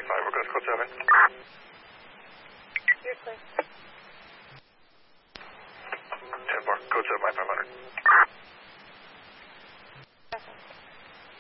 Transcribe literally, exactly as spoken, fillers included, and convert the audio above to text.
thirty-five, request code seven. You're clear. ten four, code seven, five hundred.